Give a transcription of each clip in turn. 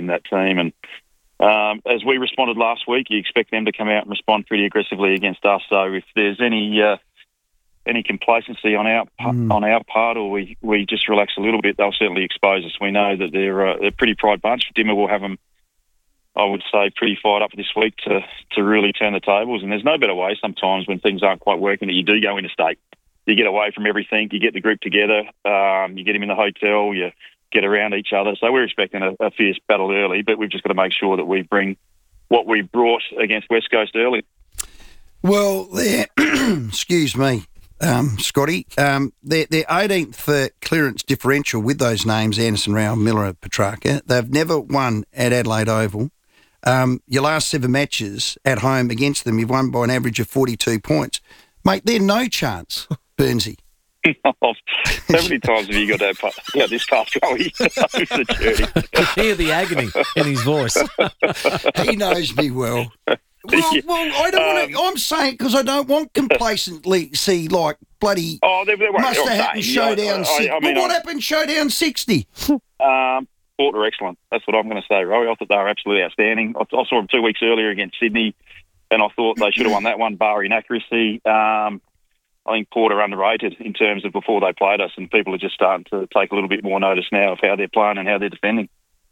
that team. And as we responded last week, you expect them to come out and respond pretty aggressively against us. So if there's any complacency on our part, or we just relax a little bit, they'll certainly expose us. We know that they're a pretty pride bunch. Dimmer will have them, I would say, pretty fired up this week to really turn the tables. And there's no better way sometimes when things aren't quite working that you do go interstate. You get away from everything, you get the group together, you get them in the hotel, you get around each other. So we're expecting a fierce battle early, but we've just got to make sure that we bring what we brought against West Coast early. Well, excuse me, Scotty, they're 18th for clearance differential with those names, Anderson, Rao, Miller, Petrarca. They've never won at Adelaide Oval. Your last 7 matches at home against them, you've won by an average of 42 points. Mate, they're no chance, Burnsy. How many times have you got that this tough going over the journey? You hear the agony in his voice. He knows me well. Well, I don't want to. I'm saying because I don't want complacency like bloody must have happened showdown 60. But what happened showdown 60? Port are excellent. That's what I'm going to say, Rory. I thought they were absolutely outstanding. I saw them 2 weeks earlier against Sydney, and I thought they should have won that one, bar inaccuracy. I think Port are underrated in terms of before they played us, and people are just starting to take a little bit more notice now of how they're playing and how they're defending.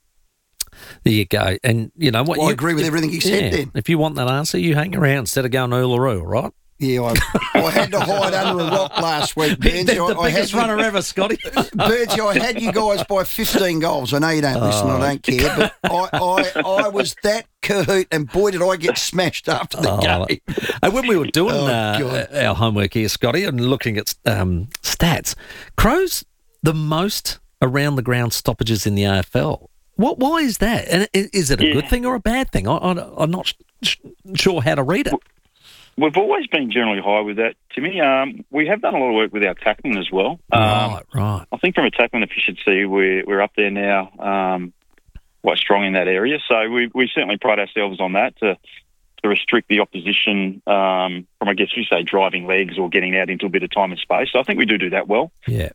There you go. And you know what? I agree with everything you said then. If you want that answer, you hang around instead of going Uluru, right? Yeah, I had to hide under a rock last week, Burns. The biggest runner ever, Scotty. Burns, I had you guys by 15 goals. I know you don't listen, I don't care, but I was that cahoot, and boy, did I get smashed after the game. And when we were doing our homework here, Scotty, and looking at stats, Crows the most around the ground stoppages in the AFL. Why is that? And is it a good thing or a bad thing? I'm not sure how to read it. We've always been generally high with that, Timmy. We have done a lot of work with our tackling as well. Right. I think from a tackling efficiency, we're up there now, quite strong in that area. So we certainly pride ourselves on that to restrict the opposition from, I guess you say, driving legs or getting out into a bit of time and space. So I think we do that well. Yeah.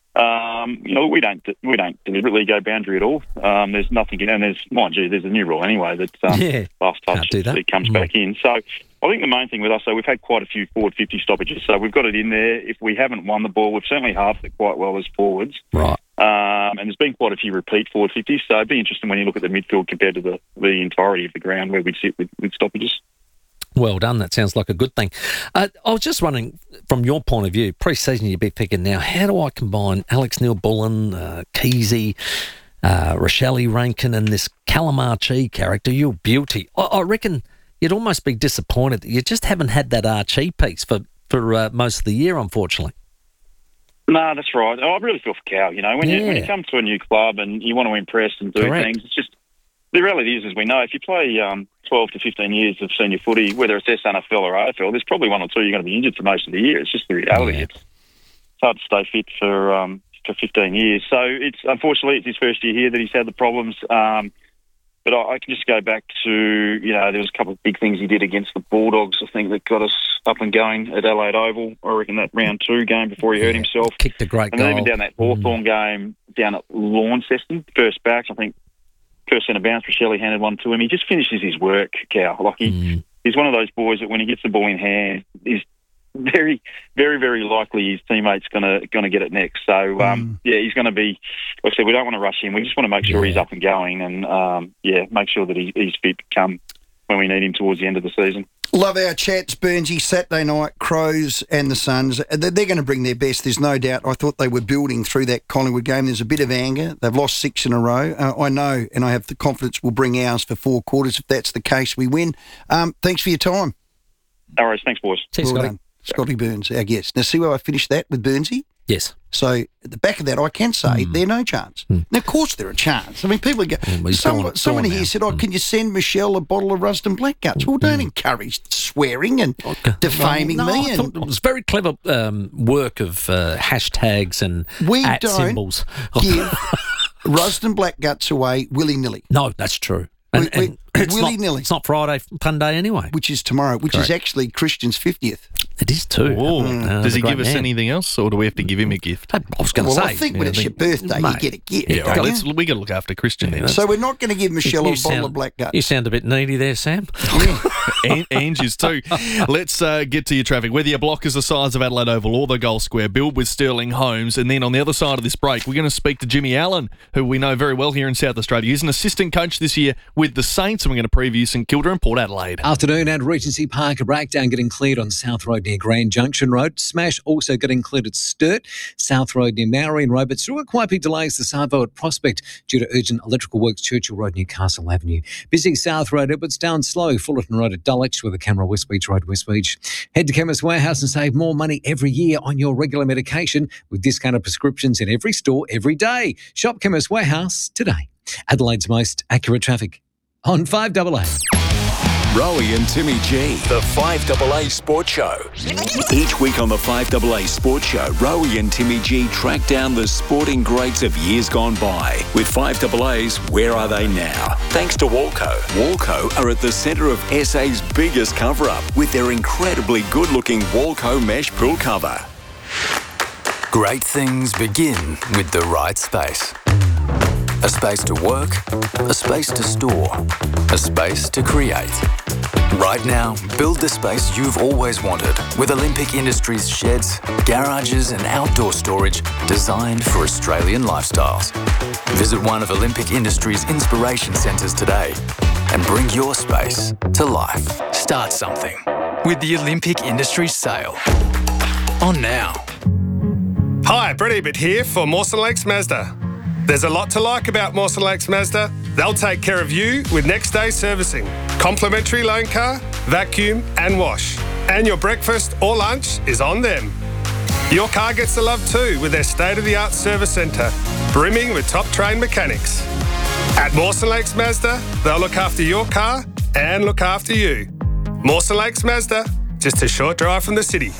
We don't deliberately go boundary at all. There's nothing, and there's a new rule anyway that last touch it comes back in. So I think the main thing with us, so we've had quite a few forward 50 stoppages, so we've got it in there. If we haven't won the ball, we've certainly halved it quite well as forwards. Right. And there's been quite a few repeat forward 50s, so it'd be interesting when you look at the midfield compared to the entirety of the ground where we'd sit with stoppages. Well done. That sounds like a good thing. I was just wondering, from your point of view, pre-season you'd be thinking now, how do I combine Alex Neil-Bullen, Keezy, Rochelle Rankin and this Calamarchi character, your beauty? I reckon you'd almost be disappointed that you just haven't had that Archie piece for most of the year, unfortunately. No, that's right. I really feel for Cal. You know, when you come to a new club and you want to impress and do things, it's just the reality is, as we know, if you play 12 to 15 years of senior footy, whether it's SNFL or AFL, there's probably one or two you're going to be injured for most of the year. It's just the reality. Yeah. It's hard to stay fit for 15 years. So unfortunately it's his first year here that he's had the problems. But I can just go back to, there was a couple of big things he did against the Bulldogs, I think, that got us up and going at Adelaide Oval. I reckon that round 2 game before he hurt himself. Kicked a great goal. And then even down that Hawthorn game down at Launceston, first backs, I think, first centre bounce, Rochelle handed one to him. He just finishes his work, Cal. Like he's one of those boys that when he gets the ball in hand, is very, very, very likely his teammate's going to get it next. So, he's going to be, like I said, we don't want to rush him. We just want to make sure he's up and going and, make sure that he's fit to come when we need him towards the end of the season. Love our chats, Burnsy. Saturday night, Crows and the Suns. They're going to bring their best, there's no doubt. I thought they were building through that Collingwood game. There's a bit of anger. They've lost 6 in a row. I know, and I have the confidence we'll bring ours for 4 quarters. If that's the case, we win. Thanks for your time. No worries. Thanks, boys. Cheers, well Scotty. done. Scotty Burns, our guest. Now, see where I finished that with Burnsy? Yes. So, at the back of that, I can say they're no chance. Now, of course, they're a chance. I mean, people go. Somebody here said, can you send Michelle a bottle of Rusden Black Guts? Well, don't encourage swearing and defaming me. I thought it was very clever work of hashtags and symbols. Give Rusden Black Guts away willy-nilly. No, that's true. And it's willy-nilly. It's not Friday Fun Day anyway. Which is tomorrow, which is actually Christian's 50th. It is too. Does he give us anything else, or do we have to give him a gift? I was going to say. I think when it's your birthday, you get a gift. Yeah, don't okay, you? we got to look after Christian then. So we're not going to give Michelle a bottle of black gut. You sound a bit needy there, Sam. Ange is too. Let's get to your traffic. Whether your block is the size of Adelaide Oval or the Gold Square, build with Sterling Homes. And then on the other side of this break, we're going to speak to Jimmy Allen, who we know very well here in South Australia. He's an assistant coach this year with the Saints, and we're going to preview St Kilda and Port Adelaide. Afternoon at Regency Park, a breakdown getting cleared on South Road near Grand Junction Road. Smash also getting cleared at Sturt, South Road near Maureen Road, but still got quite big delays to Savo at Prospect due to urgent electrical works, Churchill Road near Castle Avenue. Busy South Road, Edwards down slow, Fullerton Road at Dulwich with a camera West Beach Road, West Beach. Head to Chemist Warehouse and save more money every year on your regular medication with discounted prescriptions in every store every day. Shop Chemist Warehouse today. Adelaide's most accurate traffic on 5AA. Rowie and Timmy G, the 5AA Sports Show. Each week on the 5AA Sports Show, Rowie and Timmy G track down the sporting greats of years gone by. With 5AA's Where Are They Now? Thanks to Walco. Walco are at the centre of SA's biggest cover-up with their incredibly good-looking Walco mesh pool cover. Great things begin with the right space. A space to work, a space to store, a space to create. Right now, build the space you've always wanted with Olympic Industries sheds, garages and outdoor storage designed for Australian lifestyles. Visit one of Olympic Industries' inspiration centres today and bring your space to life. Start something with the Olympic Industries sale. On now. Hi, Brett Ebert here for Mawson Lakes Mazda. There's a lot to like about Mawson Lakes Mazda. They'll take care of you with next day servicing, complimentary loan car, vacuum and wash. And your breakfast or lunch is on them. Your car gets the love too with their state-of-the-art service centre, brimming with top-trained mechanics. At Mawson Lakes Mazda, they'll look after your car and look after you. Mawson Lakes Mazda, just a short drive from the city.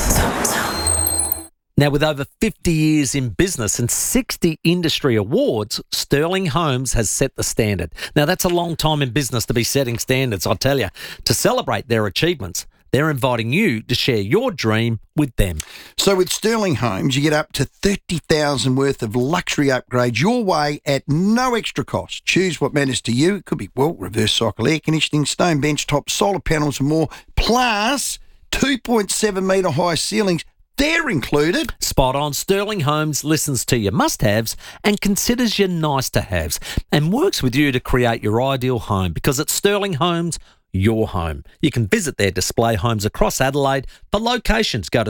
Now, with over 50 years in business and 60 industry awards, Sterling Homes has set the standard. Now, that's a long time in business to be setting standards, I tell you. To celebrate their achievements, they're inviting you to share your dream with them. So with Sterling Homes, you get up to $30,000 worth of luxury upgrades your way at no extra cost. Choose what matters to you. It could be, reverse cycle air conditioning, stone bench tops, solar panels and more, plus 2.7 metre high ceilings. They're included. Spot on. Sterling Homes listens to your must-haves and considers your nice-to-haves and works with you to create your ideal home, because at Sterling Homes, your home. You can visit their display homes across Adelaide. For locations, go to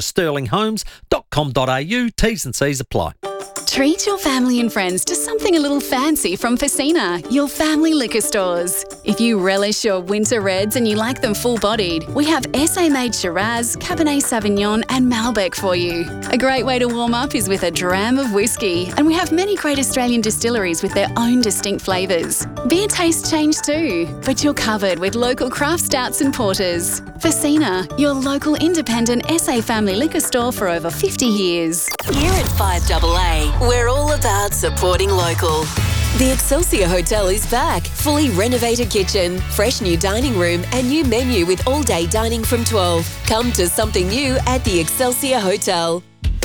sterlinghomes.com.au. T's and C's apply. Treat your family and friends to something a little fancy from Facina, your family liquor stores. If you relish your winter reds and you like them full-bodied, we have SA-made Shiraz, Cabernet Sauvignon and Malbec for you. A great way to warm up is with a dram of whiskey, and we have many great Australian distilleries with their own distinct flavours. Beer tastes change too, but you're covered with local craft stouts and porters. Facina, your local independent SA family liquor store for over 50 years. Here at 5AA, we're all about supporting local. The Excelsior Hotel is back. Fully renovated kitchen, fresh new dining room and new menu with all-day dining from 12. Come to something new at the Excelsior Hotel.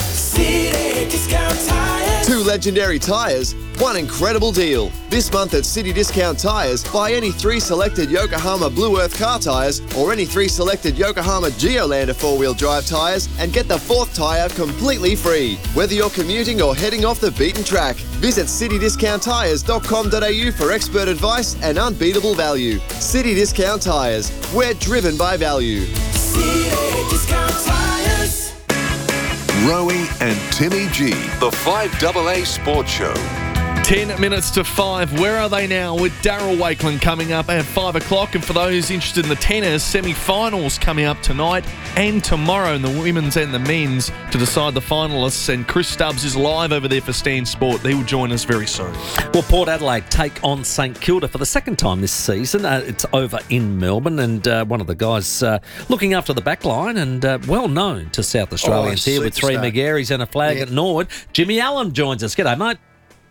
City Discount Tires. 2 legendary tyres, 1 incredible deal. This month at City Discount Tyres, buy any 3 selected Yokohama Blue Earth car tyres or any 3 selected Yokohama Geolander 4-wheel drive tyres and get the 4th tyre completely free. Whether you're commuting or heading off the beaten track, visit citydiscounttyres.com.au for expert advice and unbeatable value. City Discount Tyres, we're driven by value. City Discount Tyres. Rowie and Timmy G, the 5AA Sports Show. 10 minutes to 5. Where are they now with Daryl Wakeland coming up at 5 o'clock? And for those interested in the tennis, semi-finals coming up tonight and tomorrow in the women's and the men's to decide the finalists. And Chris Stubbs is live over there for Stan Sport. He will join us very soon. Well, Port Adelaide take on St Kilda for the second time this season. It's over in Melbourne, and one of the guys looking after the back line and well known to South Australians here with 3 McGarrys and a flag at Norwood. Jimmy Allen joins us. G'day, mate.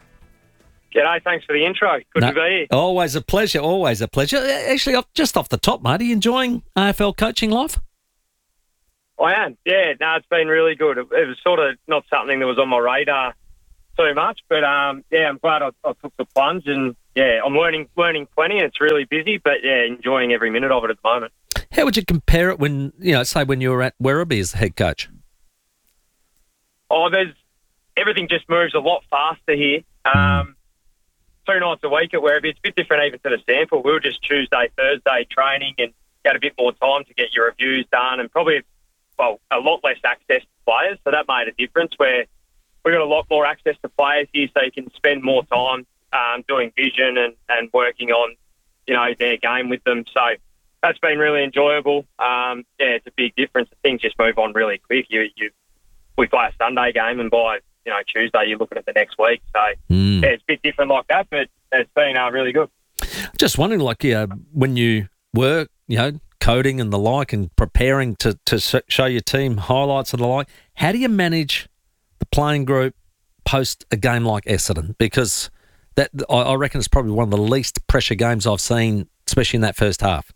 G'day, thanks for the intro. Good to be here. Always a pleasure, always a pleasure. Actually, just off the top, mate, are you enjoying AFL coaching life? I am. Yeah, no, it's been really good. It was sort of not something that was on my radar too much, but I'm glad I took the plunge, and I'm learning plenty. It's really busy, but enjoying every minute of it at the moment. How would you compare it when say when you were at Werribee as the head coach? Oh, everything just moves a lot faster here. 2 nights a week at Werribee. It's a bit different even to the sample. We were just Tuesday, Thursday training, and you had a bit more time to get your reviews done, and probably a lot less access to players. So that made a difference. Where we got a lot more access to players here, so you can spend more time doing vision and working on their game with them. So that's been really enjoyable. It's a big difference. Things just move on really quick. We play a Sunday game, and by Tuesday you're looking at the next week. So it's a bit different like that, but it's been really good. Just wondering, when you were coding and the like, and preparing to show your team highlights and the like, how do you manage the playing group post a game like Essendon? Because that I reckon it's probably one of the least pressure games I've seen, especially in that first half.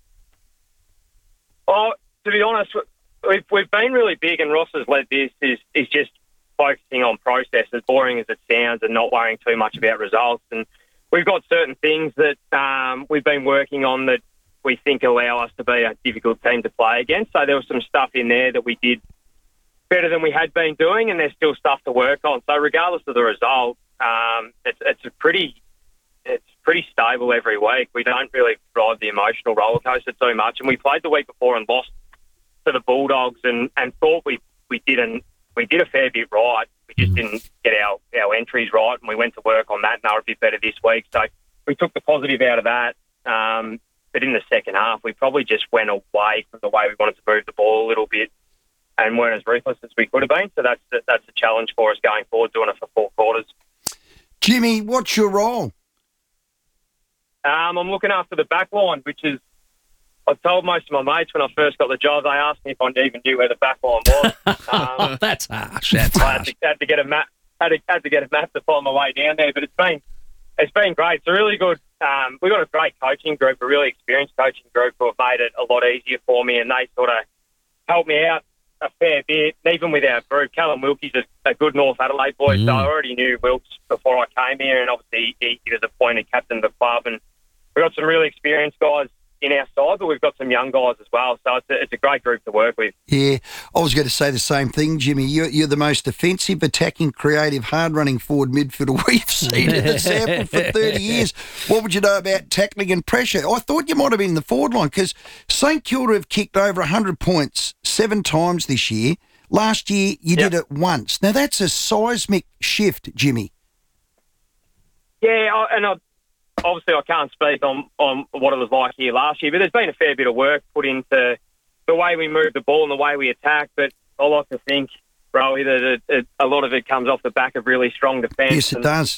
Oh, to be honest, we've been really big, and Ross has led this, is just focusing on process, as boring as it sounds, and not worrying too much about results. And we've got certain things that we've been working on that we think allow us to be a difficult team to play against. So there was some stuff in there that we did better than we had been doing, and there's still stuff to work on. So regardless of the result, it's pretty stable every week. We don't really ride the emotional roller coaster too much. And we played the week before and lost to the Bulldogs, and thought we did a fair bit right. We just didn't get our entries right, and we went to work on that, and they were a bit better this week. So we took the positive out of that. But in the second half, we probably just went away from the way we wanted to move the ball a little bit, and weren't as ruthless as we could have been. So that's a challenge for us going forward, doing it for 4 quarters. Jimmy, what's your role? I'm looking after the back line, which is, I told most of my mates when I first got the job, they asked me if I even knew where the back line was. That's harsh. I had to get a map. Had to get a map to find my way down there. But it's been great. It's a really good. We've got a great coaching group, a really experienced coaching group who have made it a lot easier for me, and they sort of helped me out a fair bit. And even with our group, Callum Wilkie's a good North Adelaide boy, so I already knew Wilkes before I came here, and obviously he was appointed captain of the club, and we've got some really experienced guys in our side, but we've got some young guys as well, so it's a great group to work with. Yeah, I was going to say the same thing, Jimmy. You're the most offensive, attacking, creative, hard-running forward midfielder we've seen at the sample for 30 years. What would you know about tackling and pressure? I thought you might have been in the forward line, because St Kilda have kicked over 100 points 7 times this year. Last year, you did it once. Now, that's a seismic shift, Jimmy. Yeah, obviously I can't speak on what it was like here last year, but there's been a fair bit of work put into the way we move the ball and the way we attack. But I like to think, Rowie, that a lot of it comes off the back of really strong defence. Yes, it does.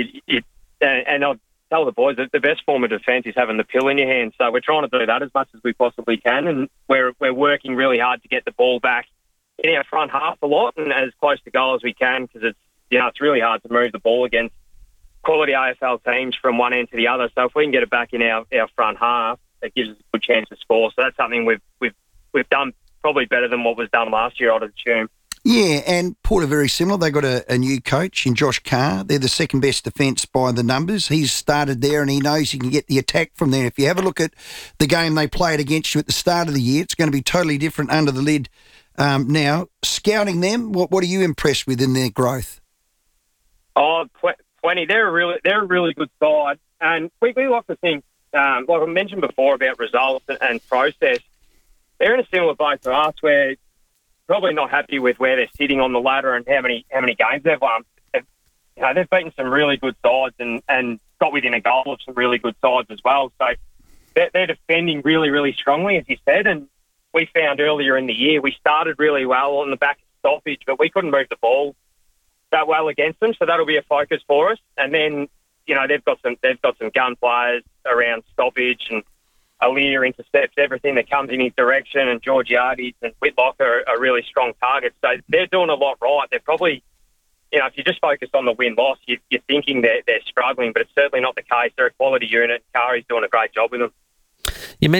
And I'll tell the boys that the best form of defence is having the pill in your hand. So we're trying to do that as much as we possibly can, and we're working really hard to get the ball back in our front half a lot and as close to goal as we can, because it's really hard to move the ball against quality AFL teams from one end to the other. So if we can get it back in our front half, it gives us a good chance to score. So that's something we've done probably better than what was done last year, I'd assume. Yeah, and Port are very similar. They've got a new coach in Josh Carr. They're the second best defence by the numbers. He's started there, and he knows he can get the attack from there. If you have a look at the game they played against you at the start of the year, it's going to be totally different under the lid now. Scouting them, what are you impressed with in their growth? Oh, 20. They're a really good side, and we like to think, like I mentioned before about results and process. They're in a similar boat to us, where probably not happy with where they're sitting on the ladder and how many games they've won. They've beaten some really good sides and got within a goal of some really good sides as well. So they're defending really, really strongly, as you said. And we found earlier in the year we started really well on the back of stoppage, but we couldn't move the ball that well against them, so that'll be a focus for us. And then, they've got some gun players around stoppage, and Aaliyah intercepts everything that comes in his direction, and Georgiades and Whitlock are really strong targets. So they're doing a lot right. They're probably, if you just focus on the win-loss, you're thinking they're struggling, but it's certainly not the case. They're a quality unit. Kari's doing a great job with them. You mentioned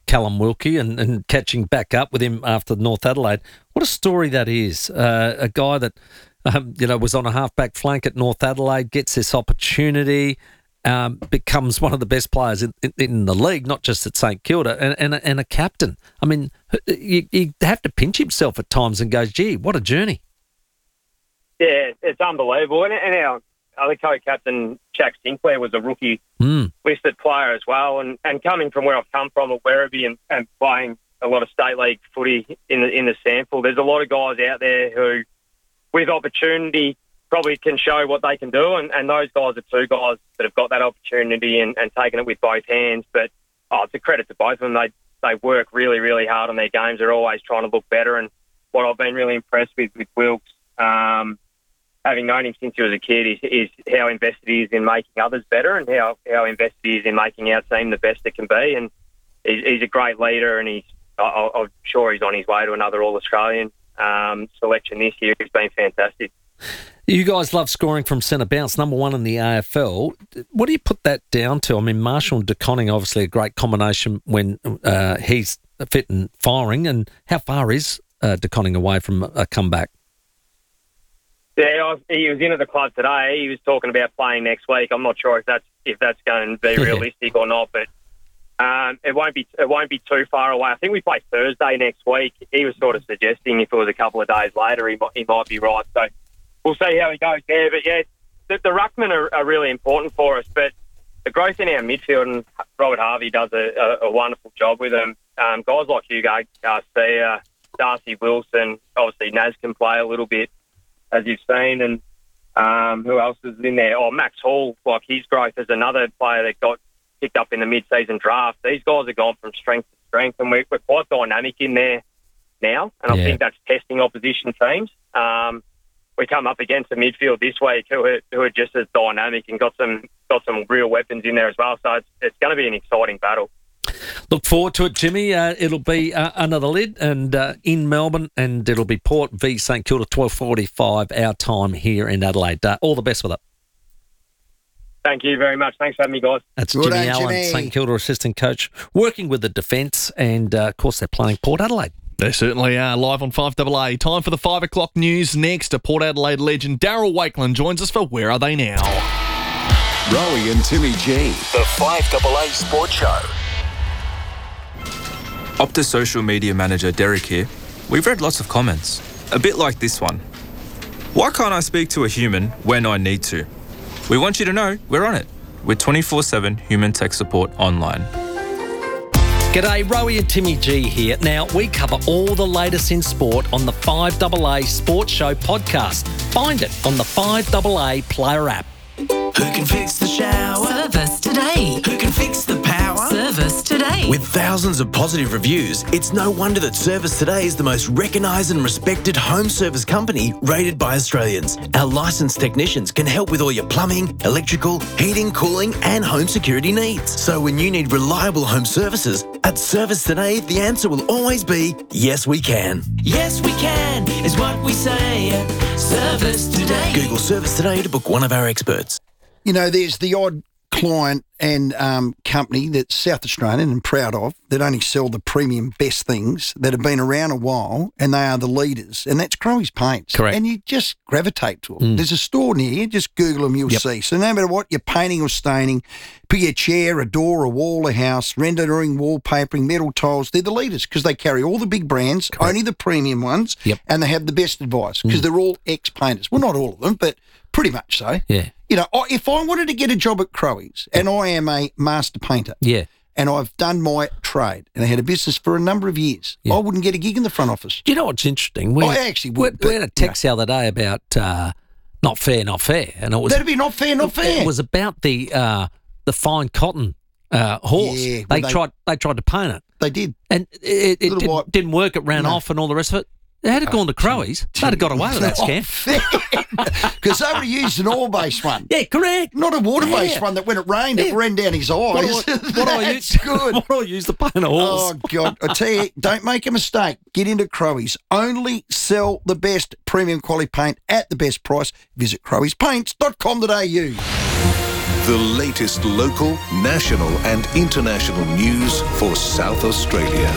Callum Wilkie and catching back up with him after North Adelaide. What a story that is. A guy that, was on a half-back flank at North Adelaide, gets this opportunity, becomes one of the best players in the league, not just at St Kilda, and a captain. I mean, you have to pinch himself at times and go, gee, what a journey. Yeah, it's unbelievable. And our other co-captain, Jack Sinclair, was a rookie listed player as well. And coming from where I've come from at Werribee and playing a lot of state league footy in the sample, there's a lot of guys out there who, with opportunity, probably can show what they can do. And those guys are two guys that have got that opportunity and taken it with both hands. But it's a credit to both of them. They work really, really hard on their games. They're always trying to look better. And what I've been really impressed with Wilkes, having known him since he was a kid, is how invested he is in making others better and how invested he is in making our team the best it can be. And he's a great leader, and I'm sure he's on his way to another All-Australian selection this year. He's been fantastic. You guys love scoring from centre bounce, number one in the AFL. What do you put that down to? I mean, Marshall and De Koning, obviously a great combination when he's fit and firing. And how far is De Koning away from a comeback? Yeah, he was in at the club today. He was talking about playing next week. I'm not sure if that's going to be realistic or not, but it won't be too far away. I think we play Thursday next week. He was sort of suggesting if it was a couple of days later, he might be right. So we'll see how he goes there. But yeah, the ruckmen are really important for us. But the growth in our midfield, and Robert Harvey does a wonderful job with them. Guys like Hugo Garcia, Darcy Wilson, obviously Naz can play a little bit, as you've seen, and who else is in there? Oh, Max Hall, like his growth as another player that got picked up in the mid-season draft. These guys have gone from strength to strength, and we're quite dynamic in there now, and I think that's testing opposition teams. We come up against the midfield this week who are just as dynamic and got some real weapons in there as well, so it's going to be an exciting battle. Look forward to it, Jimmy. It'll be under the lid and in Melbourne, and it'll be Port v St Kilda, 12:45 our time here in Adelaide. All the best with it. Thank you very much. Thanks for having me, guys. That's Jimmy Allen, St Kilda assistant coach, working with the defence, and of course they're playing Port Adelaide. They certainly are. Live on 5AA. Time for the 5 o'clock news. Next, a Port Adelaide legend, Daryl Wakelin, joins us for Where Are They Now? Rowie and Timmy G, the 5AA Sports Show. Optus social media manager Derek here. We've read lots of comments, a bit like this one. Why can't I speak to a human when I need to? We want you to know we're on it with 24/7 human tech support online. G'day, Rowie and Timmy G here. Now, we cover all the latest in sport on the 5AA Sports Show podcast. Find it on the 5AA Player app. Who can fix the shower? Service today. Who can fix the power? Service today. With thousands of positive reviews, it's no wonder that Service Today is the most recognised and respected home service company rated by Australians. Our licensed technicians can help with all your plumbing, electrical, heating, cooling and home security needs. So when you need reliable home services, at Service Today, the answer will always be, yes, we can. Yes, we can, is what we say at Service Today. Google Service Today to book one of our experts. You know, there's the odd client and company that's South Australian and proud of that only sell the premium best things that have been around a while, and they are the leaders, and that's Crowe's Paints. Correct. And you just gravitate to them. There's a store near you, just Google them, you'll see. So no matter what you're painting or staining, pick a chair, a door, a wall, a house, rendering, wallpapering, metal tiles, they're the leaders because they carry all the big brands, only the premium ones, and they have the best advice because they're all ex-painters. Well, not all of them, but pretty much so. Yeah. You know, if I wanted to get a job at Crowe's, and I am a master painter, and I've done my trade, and I had a business for a number of years, I wouldn't get a gig in the front office. Do you know what's interesting? I actually would. We had a text the other day about not fair, and it was that'd be not fair. It was about the fine cotton horse. Yeah, they tried to paint it. They did, and it didn't work. It ran off, and all the rest of it. They had gone to Crowe's, they'd have got away with that scam. Because they would have used an oil-based one. Yeah, correct. Not a water-based one that when it rained, it ran down his eyes. What do I use? Good. What do I use to paint a horse? Oh, God. I tell you, don't make a mistake. Get into Crowe's. Only sell the best premium quality paint at the best price. Visit crowespaints.com.au. The latest local, national and international news for South Australia.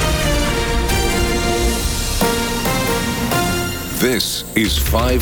This is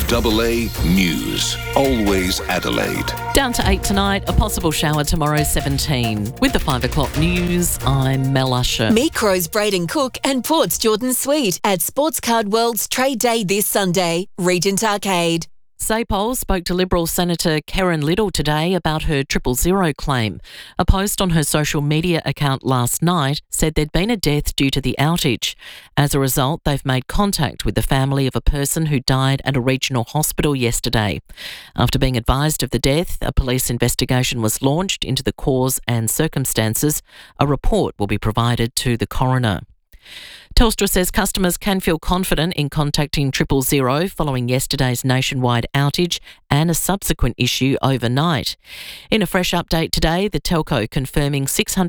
5AA News, always Adelaide. Down to 8 tonight, a possible shower tomorrow 17. With the 5 o'clock news, I'm Mel Usher. Meet Crows Braden Cook and Port's Jordan Sweet at Sports Card World's Trade Day this Sunday, Regent Arcade. SAPOL spoke to Liberal Senator Karen Little today about her 000 claim. A post on her social media account last night said there'd been a death due to the outage. As a result, they've made contact with the family of a person who died at a regional hospital yesterday. After being advised of the death, a police investigation was launched into the cause and circumstances. A report will be provided to the coroner. Telstra says customers can feel confident in contacting 000 following yesterday's nationwide outage and a subsequent issue overnight. In a fresh update today, the telco confirming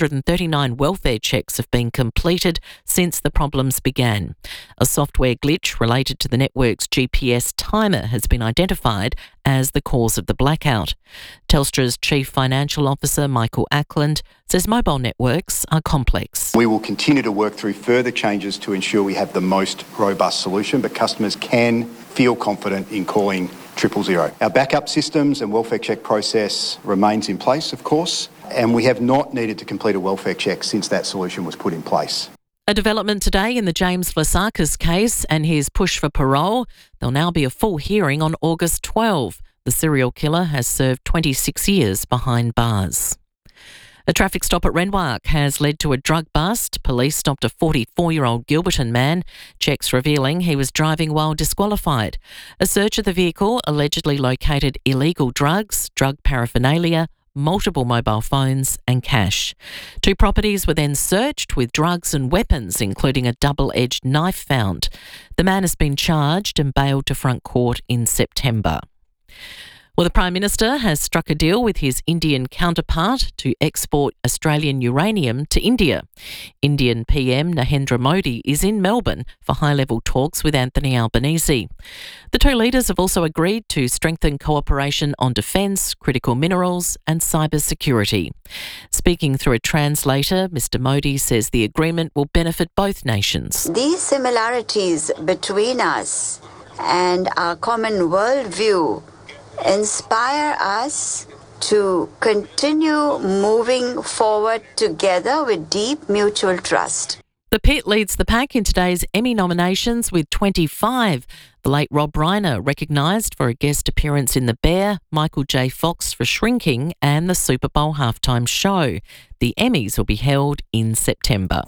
639 welfare checks have been completed since the problems began. A software glitch related to the network's GPS timer has been identified as the cause of the blackout. Telstra's Chief Financial Officer, Michael Ackland, says mobile networks are complex. We will continue to work through further changes to ensure we have the most robust solution, but customers can feel confident in calling 000. Our backup systems and welfare check process remains in place, of course, and we have not needed to complete a welfare check since that solution was put in place. A development today in the James Vlasakis case and his push for parole. There'll now be a full hearing on August 12. The serial killer has served 26 years behind bars. A traffic stop at Renwark has led to a drug bust. Police stopped a 44-year-old Gilberton man. Checks revealing he was driving while disqualified. A search of the vehicle allegedly located illegal drugs, drug paraphernalia, multiple mobile phones and cash. 2 properties were then searched with drugs and weapons, including a double-edged knife found. The man has been charged and bailed to front court in September. Well, the Prime Minister has struck a deal with his Indian counterpart to export Australian uranium to India. Indian PM Narendra Modi is in Melbourne for high-level talks with Anthony Albanese. The 2 leaders have also agreed to strengthen cooperation on defence, critical minerals and cyber security. Speaking through a translator, Mr Modi says the agreement will benefit both nations. These similarities between us and our common worldview inspire us to continue moving forward together with deep mutual trust. The Pit leads the pack in today's Emmy nominations with 25. The late Rob Reiner recognised for a guest appearance in The Bear, Michael J. Fox for Shrinking and the Super Bowl halftime show. The Emmys will be held in September.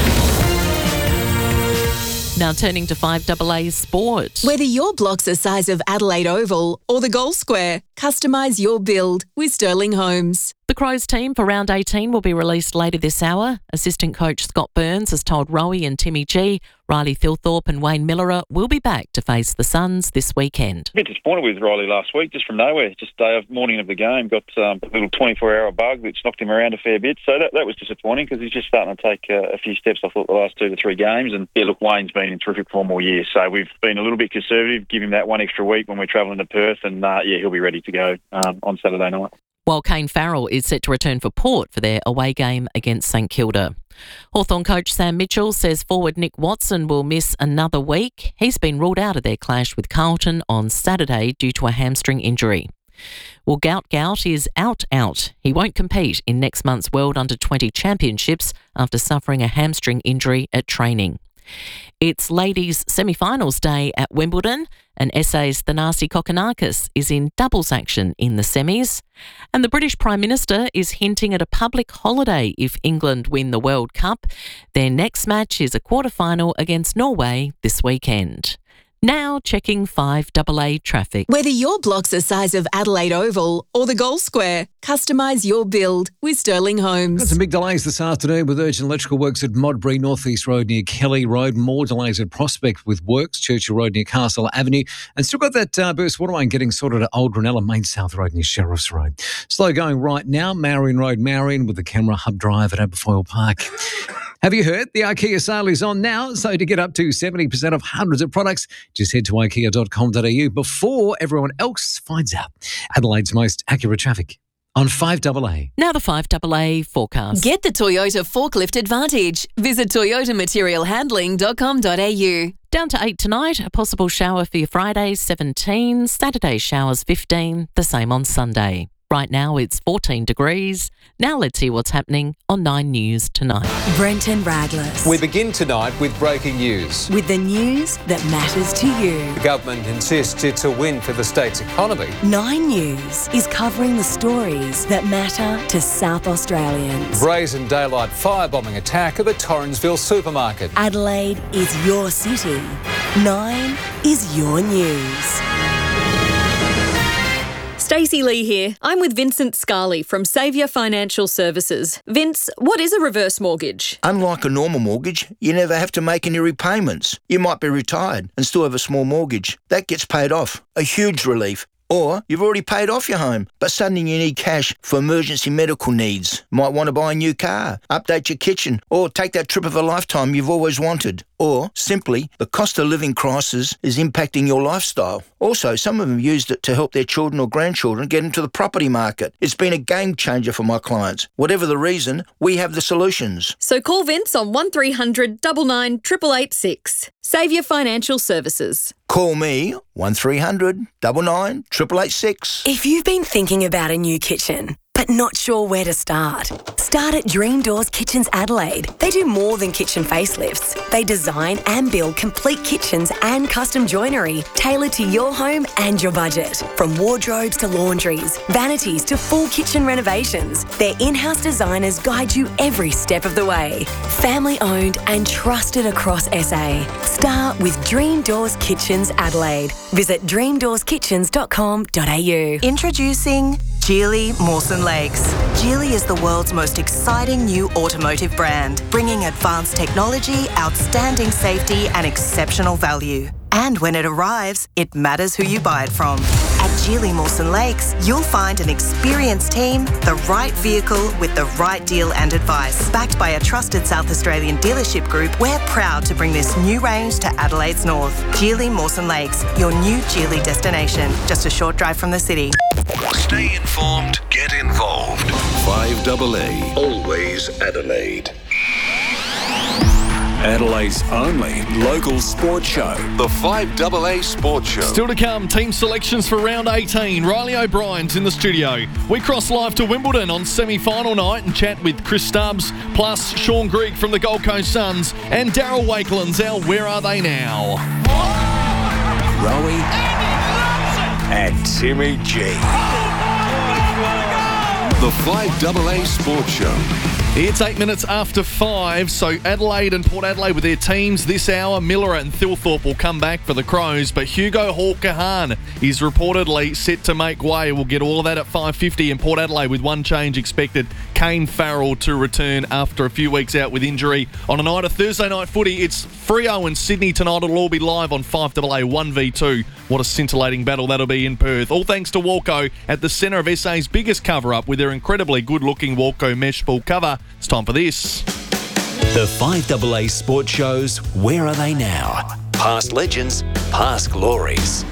Now turning to 5AA Sport. Whether your block's the size of Adelaide Oval or the Goal Square, customise your build with Sterling Homes. The Crows team for round 18 will be released later this hour. Assistant coach Scott Burns has told Rowie and Timmy G, Riley Thilthorpe and Wayne Millerer will be back to face the Suns this weekend. A bit disappointed with Riley last week, just from nowhere. Just morning of the game, got a little 24-hour bug which knocked him around a fair bit. So that was disappointing because he's just starting to take a few steps, I thought, the last 2 to 3 games. And yeah, look, Wayne's been in terrific form all year. So we've been a little bit conservative, give him that 1 extra week when we're travelling to Perth. And he'll be ready to go on Saturday night. While Kane Farrell is set to return for Port for their away game against St Kilda. Hawthorn coach Sam Mitchell says forward Nick Watson will miss another week. He's been ruled out of their clash with Carlton on Saturday due to a hamstring injury. Well, Gout is out. He won't compete in next month's World Under-20 Championships after suffering a hamstring injury at training. It's ladies' semi-finals day at Wimbledon, and SA's Thanasi Kokkinakis is in doubles action in the semis. And the British Prime Minister is hinting at a public holiday if England win the World Cup. Their next match is a quarter-final against Norway this weekend. Now checking 5AA traffic. Whether your block's the size of Adelaide Oval or the Goal Square, customise your build with Sterling Homes. Got some big delays this afternoon with urgent electrical works at Modbury North East Road near Kelly Road. More delays at Prospect with works, Churchill Road near Castle Avenue. And still got that burst waterline getting sorted at Old Ranella Main South Road near Sheriff's Road. Slow going right now, Marion Road, Marion with the Camera Hub Drive at Aberfoyle Park. Have you heard? The IKEA sale is on now, so to get up to 70% off hundreds of products, just head to ikea.com.au before everyone else finds out. Adelaide's most accurate traffic. on 5AA. Now the 5AA forecast. Get the Toyota Forklift Advantage. Visit toyotamaterialhandling.com.au. Down to 8 tonight, a possible shower for your Friday, 17. Saturday showers, 15. The same on Sunday. Right now it's 14 degrees. Now let's hear what's happening on 9 News tonight. Brenton Radless. We begin tonight with breaking news. With the news that matters to you. The government insists it's a win for the state's economy. 9 News is covering the stories that matter to South Australians. Brazen daylight firebombing attack at the Torrensville supermarket. Adelaide is your city. 9 is your news. Stacey Lee here. I'm with Vincent Scarley from Saviour Financial Services. Vince, what is a reverse mortgage? Unlike a normal mortgage, you never have to make any repayments. You might be retired and still have a small mortgage. That gets paid off. A huge relief. Or you've already paid off your home, but suddenly you need cash for emergency medical needs. Might want to buy a new car, update your kitchen, or take that trip of a lifetime you've always wanted. Or, simply, the cost of living crisis is impacting your lifestyle. Also, some of them used it to help their children or grandchildren get into the property market. It's been a game changer for my clients. Whatever the reason, we have the solutions. So call Vince on 1300 99 888 Saviour Financial Services. Call me 1300 99 888. If you've been thinking about a new kitchen, but not sure where to start, start at Dream Doors Kitchens Adelaide. They do more than kitchen facelifts. They design and build complete kitchens and custom joinery tailored to your home and your budget. From wardrobes to laundries, vanities to full kitchen renovations, their in-house designers guide you every step of the way. Family owned and trusted across SA. Start with Dream Doors Kitchens Adelaide. Visit dreamdoorskitchens.com.au. Introducing Geely Mawson Lakes. Geely is the world's most exciting new automotive brand, bringing advanced technology, outstanding safety and exceptional value. And when it arrives, it matters who you buy it from. At Geely Mawson Lakes, you'll find an experienced team, the right vehicle with the right deal and advice. Backed by a trusted South Australian dealership group, we're proud to bring this new range to Adelaide's north. Geely Mawson Lakes, your new Geely destination, just a short drive from the city. Stay informed, get involved. 5AA, always Adelaide. Adelaide's only local sports show, the 5AA Sports Show. Still to come, team selections for round 18. Riley O'Brien's in the studio. We cross live to Wimbledon on semi-final night and chat with Chris Stubbs, plus Sean Grigg from the Gold Coast Suns, and Daryl Wakeland's our Where Are They Now? Rowie and Timmy G. The 5AA Sports Show. It's 8 minutes after 5, so Adelaide and Port Adelaide with their teams this hour. Miller and Thilthorpe will come back for the Crows, but Hugo Hawke-Kahan is reportedly set to make way. We'll get all of that at 5:50 in Port Adelaide with one change expected. Kane Farrell to return after a few weeks out with injury. On a night of Thursday night footy, it's Freo and Sydney tonight. It'll all be live on 5AA 1v2. What a scintillating battle that'll be in Perth. All thanks to Walco at the centre of SA's biggest cover-up with their incredibly good-looking Walco mesh pool cover. It's time for this. The 5AA Sports Show's Where Are They Now? Past legends, past glories.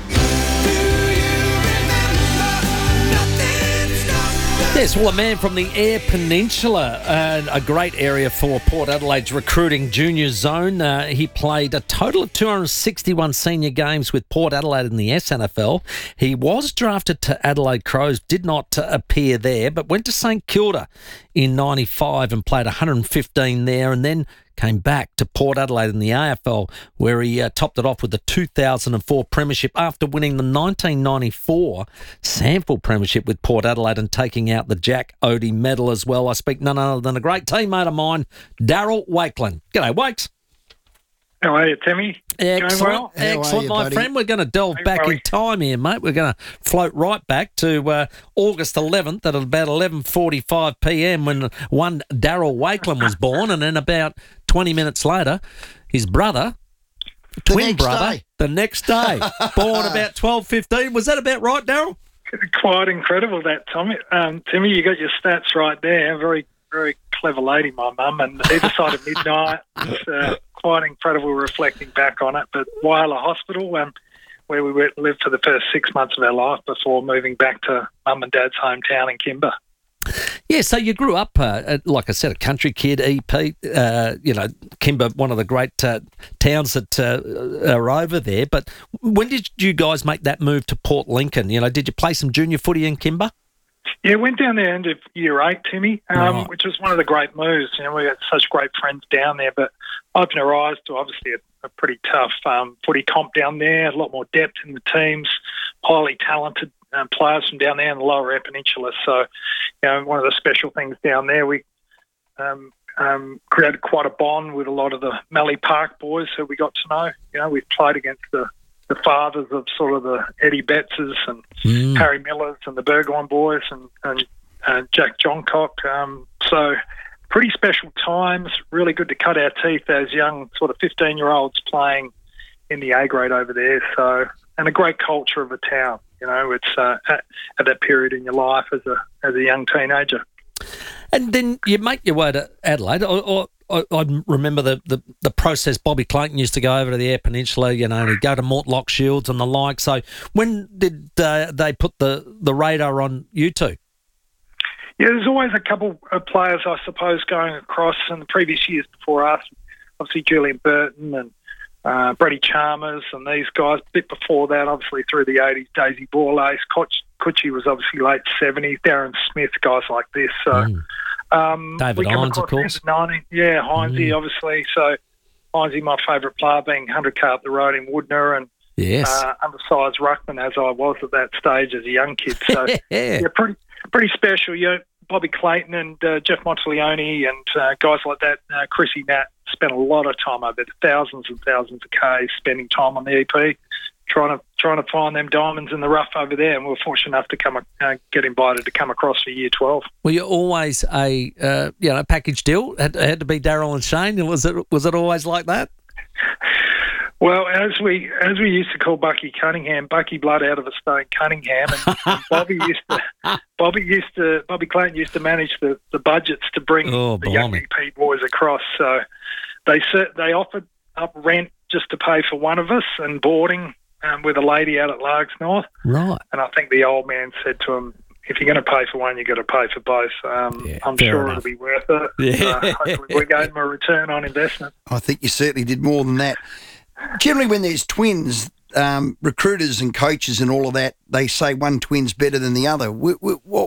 Yes, well, a man from the Eyre Peninsula, a great area for Port Adelaide's recruiting junior zone. He played a total of 261 senior games with Port Adelaide in the SNFL. He was drafted to Adelaide Crows, did not appear there, but went to St Kilda in 95 and played 115 there, and then came back to Port Adelaide in the AFL, where he topped it off with the 2004 premiership after winning the 1994 Sample premiership with Port Adelaide and taking out the Jack Odie medal as well. I speak none other than a great teammate of mine, Daryl Wakeland. G'day, Wakes. How are you, Timmy? Excellent, Going well? excellent, my friend. We're going to delve back in time here, mate. We're going to float right back to August 11th at about 11:45 p.m. when one Daryl Wakeland was born, and then about 20 minutes later, his brother, twin brother, the next day, born about 12:15. Was that about right, Daryl? Quite incredible, that, Tommy. Timmy, you got your stats right there. Very, very clever lady, my mum, and either side of midnight. It's quite incredible reflecting back on it. But Wyler Hospital, where we lived for the first 6 months of our life before moving back to mum and dad's hometown in Kimber. Yeah, so you grew up, like I said, a country kid, EP, Kimber, one of the great towns that are over there. But when did you guys make that move to Port Lincoln? Did you play some junior footy in Kimber? Yeah, went down there end of year 8, Timmy, which was one of the great moves. We had such great friends down there, but opened our eyes to obviously a pretty tough footy comp down there, a lot more depth in the teams, highly talented players from down there in the Lower Eyre Peninsula. So, one of the special things down there, we created quite a bond with a lot of the Mallee Park boys who we got to know. We've played against the fathers of sort of the Eddie Bettses and Harry Millers and the Burgoyne boys and Jack Johncock. So pretty special times, really good to cut our teeth as young sort of 15-year-olds playing in the A grade over there. So, and a great culture of a town. It's at that period in your life as a young teenager. And then you make your way to Adelaide. I remember the process. Bobby Clayton used to go over to the Eyre Peninsula, and he'd go to Mortlock Shields and the like. So when did they put the radar on you two? Yeah, there's always a couple of players, I suppose, going across in the previous years before us. Obviously, Julian Burton and Brady Chalmers and these guys. A bit before that, obviously, through the 80s, Daisy Borlase. Cutchy was obviously late 70s. Darren Smith, guys like this. So... David Hines, of course. Hinesy, obviously. So Hinesy, my favourite player, being 100k up the road in Woodner, and undersized ruckman as I was at that stage as a young kid. So pretty special. Bobby Clayton and Jeff Monteleone and guys like that. Chrissy Nat spent a lot of time over there, thousands and thousands of Ks, spending time on the EP. Trying to find them diamonds in the rough over there, and we were fortunate enough to get invited to come across for year 12. Were you always a package deal? Had to be Daryl and Shane. Was it always like that? Well, as we used to call Bucky Cunningham, Bucky blood out of a stone Cunningham, and Bobby Clayton used to manage the budgets to bring the young EP boys across. So they offered up rent just to pay for one of us and boarding. With a lady out at Largs North. Right. And I think the old man said to him, if you're going to pay for one, you've got to pay for both. I'm sure it'll be worth it. Yeah. Hopefully we gave him a return on investment. I think you certainly did more than that. Generally, when there's twins, recruiters and coaches and all of that, they say one twin's better than the other. What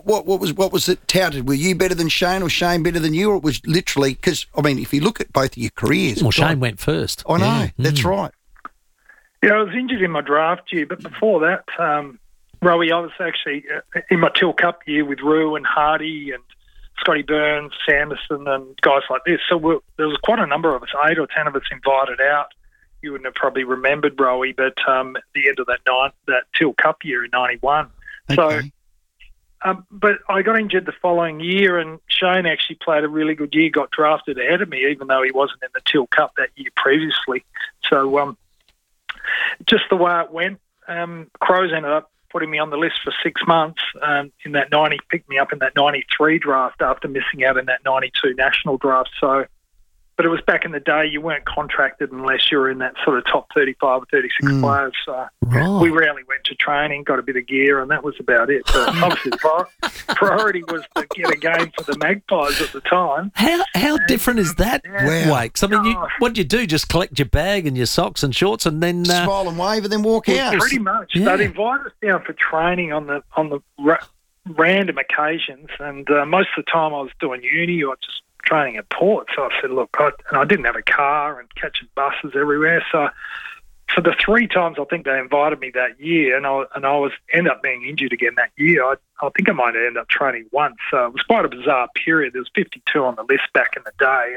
was it touted? Were you better than Shane or Shane better than you? Or it was literally, because, if you look at both of your careers. Well, Shane went first. I know, that's right. Yeah, I was injured in my draft year, but before that, Rowie, I was actually in my Till Cup year with Rue and Hardy and Scotty Burns, Sanderson and guys like this. So there was quite a number of us, 8 or 10 of us invited out. You wouldn't have probably remembered, Rowie, but at the end of that Till Cup year in 91. Okay. So, but I got injured the following year, and Shane actually played a really good year, got drafted ahead of me, even though he wasn't in the Till Cup that year previously. So, just the way it went, Crows ended up putting me on the list for 6 months in that 90, picked me up in that 93 draft after missing out in that 92 national draft. So, but it was back in the day, you weren't contracted unless you were in that sort of top 35 or 36 players. So we rarely went to training, got a bit of gear, and that was about it. But obviously the priority was to get a game for the Magpies at the time. How different is that, Wakes? What do you do? Just collect your bag and your socks and shorts and then... smile and wave and then walk out? Pretty much. Yeah. They'd invite us down for training on the random occasions, and most of the time I was doing uni or just training at Port. So I said, look, I didn't have a car and catching buses everywhere. So for the 3 times I think they invited me that year, and I ended up being injured again that year. I think I might have ended up training once. So it was quite a bizarre period. There was 52 on the list back in the day,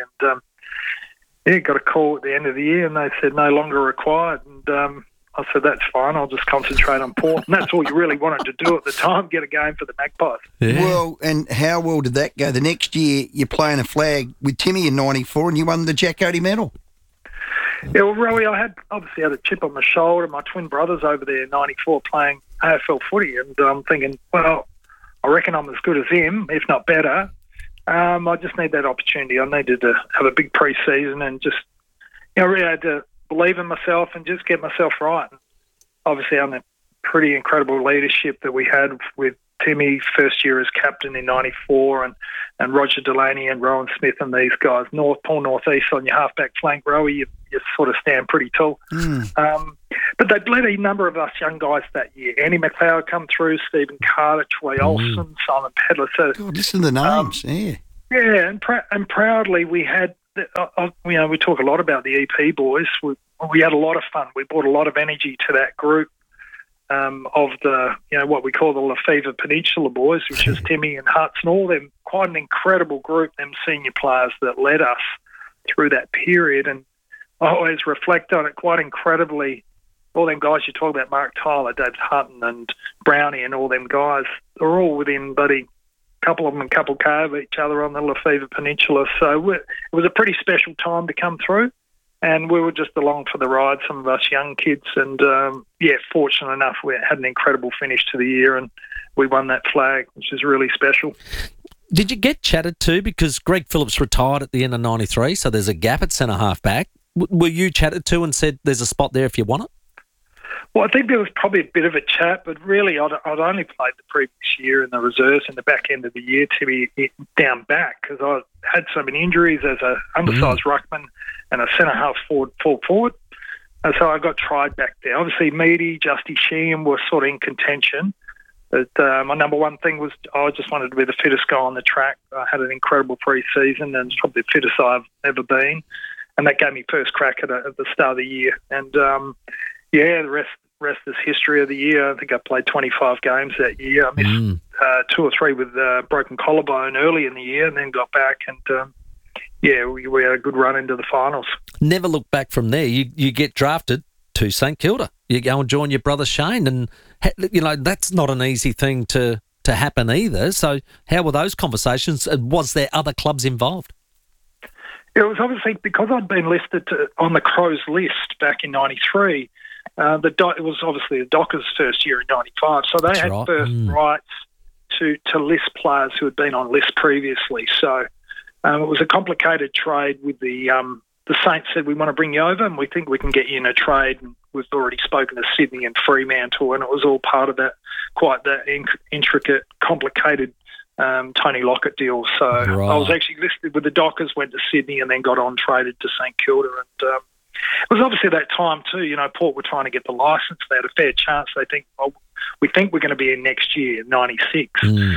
and got a call at the end of the year, and they said no longer required. And I said, that's fine, I'll just concentrate on Port. And that's all you really wanted to do at the time, get a game for the Magpies. Yeah. Well, and how well did that go? The next year, you're playing a flag with Timmy in 94 and you won the Jack Oatey medal. Yeah, well, Rowie, I obviously had a chip on my shoulder. My twin brothers over there in 94 playing AFL footy, and I'm thinking, well, I reckon I'm as good as him, if not better. I just need that opportunity. I needed to have a big pre-season and just, really had to believe in myself and just get myself right. And obviously, on the pretty incredible leadership that we had with Timmy, first year as captain in '94, and Roger Delaney and Rowan Smith and these guys. Paul Northeast on your halfback flank, Rowie, you sort of stand pretty tall. But they bled a number of us young guys that year. Andy McLeod come through, Stephen Carter, Troy Olsen, Simon Pedler. So, God, listen to the names, Yeah, and proudly we had, we talk a lot about the EP boys. We had a lot of fun. We brought a lot of energy to that group of the, what we call the Lefevre Peninsula boys, which is Timmy and Hutz and all them, quite an incredible group, them senior players that led us through that period. And I always reflect on it quite incredibly. All them guys you talk about, Mark Tyler, Dave Hutton and Brownie and all them guys, they're all within, couple of them a couple K of each other on the Lefevre Peninsula. So it was a pretty special time to come through, and we were just along for the ride, some of us young kids. And, fortunate enough, we had an incredible finish to the year, and we won that flag, which is really special. Did you get chatted to? Because Greg Phillips retired at the end of '93, so there's a gap at centre half-back. Were you chatted to and said there's a spot there if you want it? Well, I think there was probably a bit of a chat, but really I'd only played the previous year in the reserves in the back end of the year to be down back because I had so many injuries as an undersized ruckman and a centre-half forward. And so I got tried back there. Obviously, Meaty, Justy Sheehan were sort of in contention. But my number one thing was I just wanted to be the fittest guy on the track. I had an incredible pre-season and it's probably the fittest I've ever been. And that gave me first crack at the start of the year. And, the rest is history of the year. I think I played 25 games that year. I missed 2 or 3 with broken collarbone early in the year and then got back. And, we had a good run into the finals. Never look back from there. You get drafted to St Kilda. You go and join your brother Shane. And, that's not an easy thing to happen either. So how were those conversations? Was there other clubs involved? It was obviously because I'd been listed on the Crows list back in '93. It was obviously the Dockers' first year in '95, so they had first rights to list players who had been on lists previously. So it was a complicated trade with the Saints said, we want to bring you over and we think we can get you in a trade. And we've already spoken to Sydney and Fremantle, and it was all part of that intricate, complicated Tony Lockett deal. So I was actually listed with the Dockers, went to Sydney and then got on traded to St Kilda. And it was obviously that time too, Port were trying to get the licence. They had a fair chance. They think, we think we're going to be in next year, 96.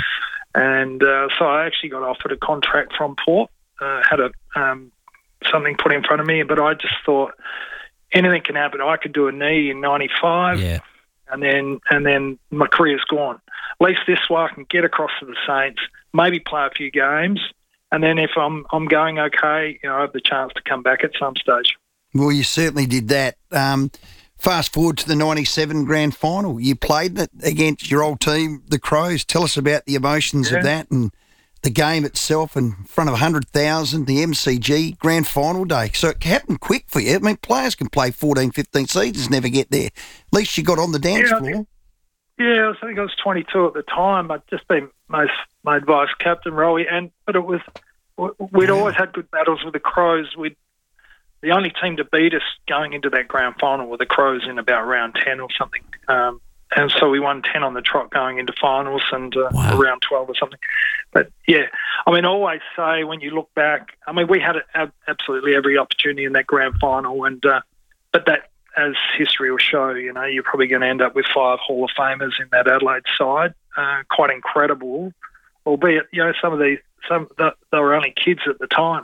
And so I actually got offered a contract from Port, had something put in front of me, but I just thought anything can happen. I could do a knee in 95 and then my career's gone. At least this way I can get across to the Saints, maybe play a few games, and then if I'm going okay, I have the chance to come back at some stage. Well, you certainly did that. Fast forward to the 97 grand final. You played that against your old team, the Crows. Tell us about the emotions of that and the game itself in front of 100,000, the MCG grand final day. So it happened quick for you. I mean, players can play 14, 15 seasons, never get there. At least you got on the dance floor. I think I was 22 at the time. I'd just been made vice captain, Rowie, but it was we'd always had good battles with the Crows. The only team to beat us going into that grand final were the Crows in about round 10 or something. And so we won 10 on the trot going into finals and around 12 or something. But, I always say when you look back, we had absolutely every opportunity in that grand final. And but that, as history will show, you're probably going to end up with 5 Hall of Famers in that Adelaide side. Quite incredible, albeit, they were only kids at the time.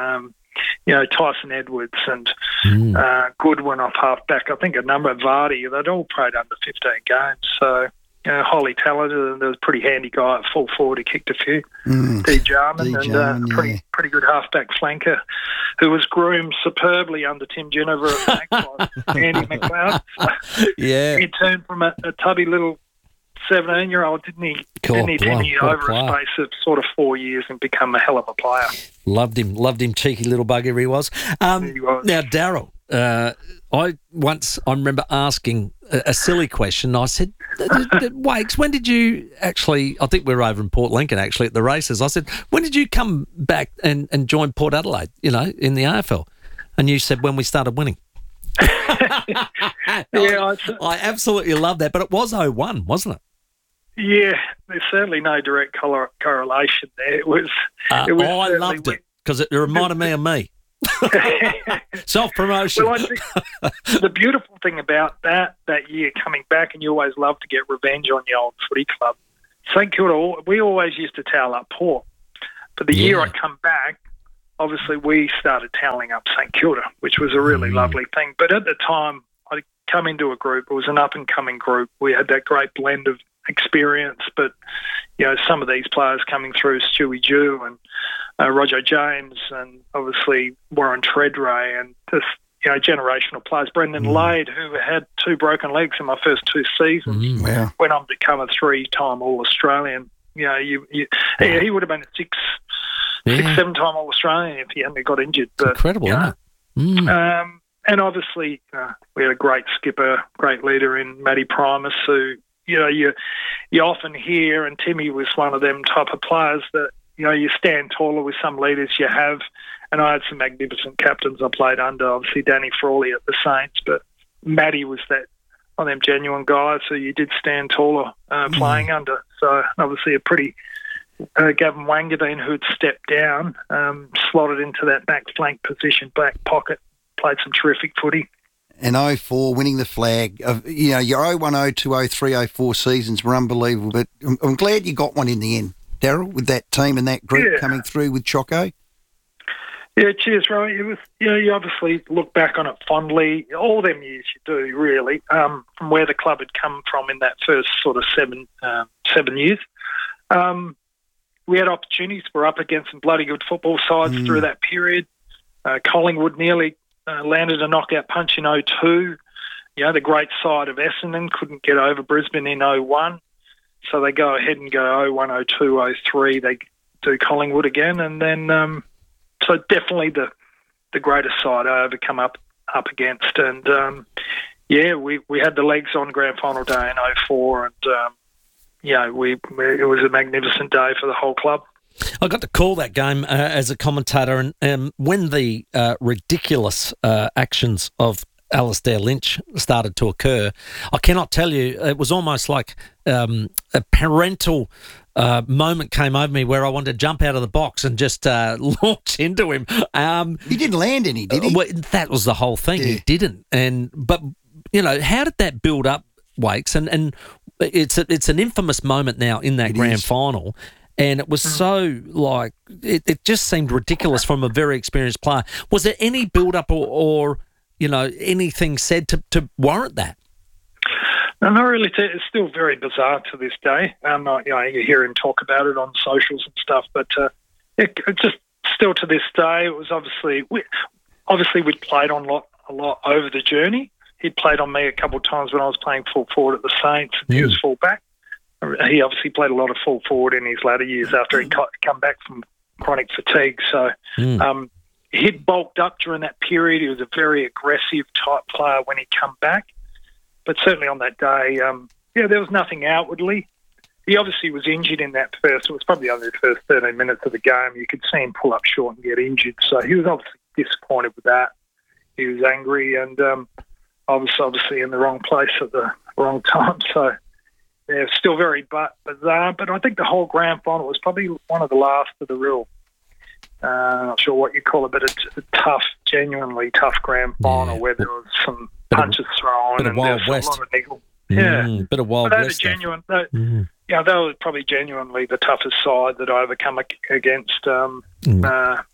Tyson Edwards and Goodwin off half-back. I think a number of Vardy, they'd all played under 15 games. So, highly talented, and there was a pretty handy guy at full forward who kicked a few. D. Jarman, and pretty good half-back flanker who was groomed superbly under Tim Ginniver at back by Andy McLeod. So he turned from a tubby little 17-year-old, didn't he? Timmy, over a space of sort of 4 years and become a hell of a player. Loved him, cheeky little bugger he was. He was. Now, Daryl, I remember asking a silly question. I said, Wakes, when did you actually, I think we were over in Port Lincoln actually at the races. I said, when did you come back and join Port Adelaide, in the AFL? And you said, when we started winning. I absolutely love that. But it was 01, wasn't it? Yeah, there's certainly no direct correlation there. It was. I loved it because it reminded me of me. Self-promotion. Well, I think the beautiful thing about that year coming back, and you always love to get revenge on your old footy club, St Kilda, we always used to towel up Port. But the year I come back, obviously we started toweling up St Kilda, which was a really lovely thing. But at the time, I'd come into a group. It was an up-and-coming group. We had that great blend of experience, but some of these players coming through, Stewie Dew and Roger James, and obviously Warren Treadray, and just generational players. Brendan Lade, who had 2 broken legs in my first 2 seasons, went on to become a 3-time All-Australian. He would have been a 6-7-time All-Australian if he hadn't got injured. But, incredible, isn't it? And obviously, we had a great skipper, great leader in Matty Primus, who you often hear, and Timmy was one of them type of players that you stand taller with some leaders you have. And I had some magnificent captains I played under, obviously Danny Frawley at the Saints, but Matty was that one of them genuine guys who you did stand taller playing under. So obviously a pretty Gavin Wangadine, who had stepped down, slotted into that back flank position, back pocket, played some terrific footy. And 04, winning the flag. Your 01, 02, 03, 04 seasons were unbelievable, but I'm glad you got one in the end, Daryl, with that team and that group coming through with Choco. Yeah, cheers, Roy. It was, you obviously look back on it fondly. All them years you do, really, from where the club had come from in that first sort of 7 years. We had opportunities. We're up against some bloody good football sides through that period. Collingwood nearly landed a knockout punch in 02. The great side of Essendon couldn't get over Brisbane in 01. So they go ahead and go 01, 02, 03. They do Collingwood again. And then, so definitely the greatest side I ever come up against. And, we had the legs on grand final day in 04. And, it was a magnificent day for the whole club. I got to call that game as a commentator, and when the ridiculous actions of Alistair Lynch started to occur, I cannot tell you, it was almost like a parental moment came over me where I wanted to jump out of the box and just launch into him. He didn't land any, did he? Well, that was the whole thing. He didn't. But how did that build up, Wakes? And it's an infamous moment now in that grand final. And it was so, it just seemed ridiculous from a very experienced player. Was there any build-up or anything said to warrant that? No, not really. It's still very bizarre to this day. You hear him talk about it on socials and stuff, but it just still to this day, it was obviously we'd played on a lot over the journey. He'd played on me a couple of times when I was playing full forward at the Saints, and he was full back. He obviously played a lot of full forward in his latter years after he'd come back from chronic fatigue. So he'd bulked up during that period. He was a very aggressive type player when he come back. But certainly on that day, there was nothing outwardly. He obviously was injured in that first. It was probably only the first 13 minutes of the game. You could see him pull up short and get injured. So he was obviously disappointed with that. He was angry, and I was obviously in the wrong place at the wrong time. So yeah, still very bizarre. But I think the whole grand final was probably one of the last of the real, I'm not sure what you call it, but it's a tough, genuinely tough grand final where there was some punches thrown and there was a lot of niggle. Bit of Wild West. They were probably genuinely the toughest side that I ever come against. In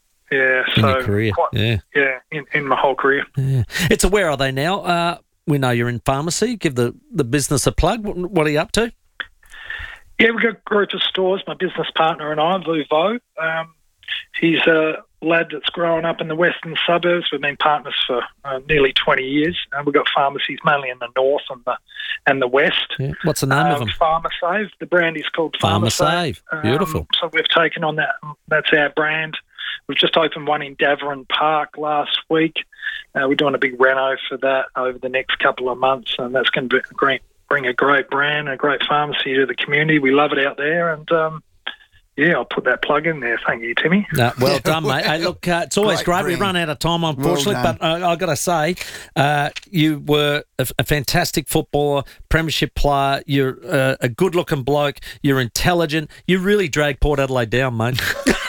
your career. In my whole career. Yeah. It's a where are they now? We know you're in pharmacy. Give the business a plug. What are you up to? Yeah, we've got a group of stores. My business partner and I, Lou Vo. He's a lad that's grown up in the western suburbs. We've been partners for nearly 20 years. We've got pharmacies mainly in the north and the west. Yeah. What's the name of them? PharmaSave. The brand is called PharmaSave. Beautiful. So we've taken on that. That's our brand. We've just opened one in Davoren Park last week. We're doing a big reno for that over the next couple of months, and that's going to bring a great brand, a great pharmacy to the community. We love it out there, and I'll put that plug in there. Thank you, Timmy. Well done, mate. Hey, look, it's always great. We've run out of time, unfortunately, but I've got to say, you were a fantastic footballer, premiership player. You're a good-looking bloke. You're intelligent. You really dragged Port Adelaide down, mate.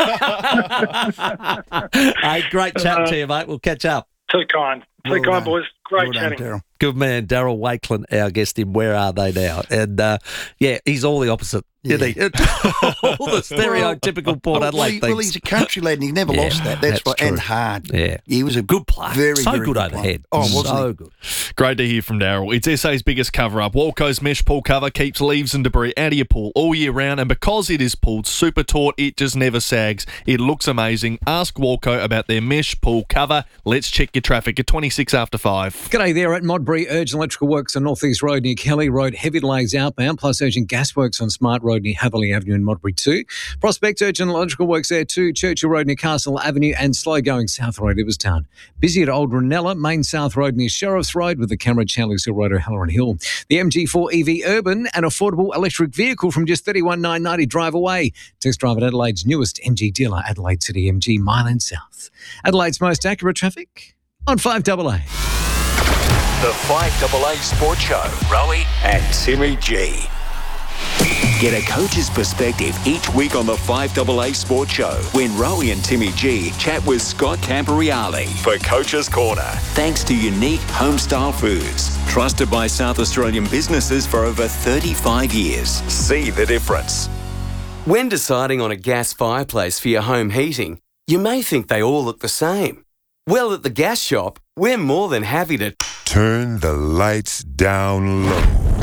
Hey, great chatting to you, mate. We'll catch up. Too kind. Too kind, boys. Great chatting. Daryl. Good man, Daryl Wakelin, our guest in Where Are They Now? And, he's all the opposite, isn't he? All the stereotypical Port Adelaide things. Well, he's a country lad and he never lost that. That's right. true. And hard. Yeah. He was a good player. Very good player. overhead. Oh, wasn't so he? good. Great to hear from Daryl. It's SA's biggest cover-up. Walco's mesh pool cover keeps leaves and debris out of your pool all year round, and because it is pulled super taut, it just never sags. It looks amazing. Ask Walco about their mesh pool cover. Let's check your traffic at 26 after 5. G'day there at Modbury. Urgent electrical works on North East Road near Kelly Road. Heavy delays outbound, plus urgent gas works on Smart Road near Haverley Avenue in Modbury too. Prospect urgent electrical works there too. Churchill Road near Castle Avenue and slow going South Road, Ibbotstown. Busy at Old Ranella, Main South Road near Sheriff's Road with the camera at Chandler's Hill Road or Halloran Hill. The MG4 EV Urban, an affordable electric vehicle from just $31,990 drive away. Test drive at Adelaide's newest MG dealer, Adelaide City MG, Mile End South. Adelaide's most accurate traffic on 5AA. The 5AA Sports Show. Rowie and Timmy G. Get a coach's perspective each week on the 5AA Sports Show when Rowie and Timmy G chat with Scott Camporeale for Coach's Corner. Thanks to Unique Homestyle Foods, trusted by South Australian businesses for over 35 years. See the difference. When deciding on a gas fireplace for your home heating, you may think they all look the same. Well, at the gas shop, we're more than happy to turn the lights down low.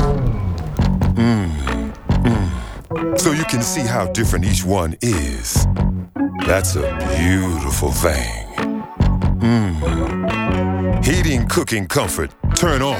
So you can see how different each one is. That's a beautiful thing. Heating, cooking comfort, turn on